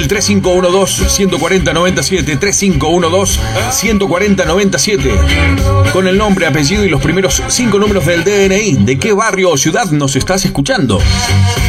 el 3512-140-97, 3512-140-97, con el nombre, apellido y los primeros 5 números del DNI. ¿De qué barrio o ciudad nos estás escuchando?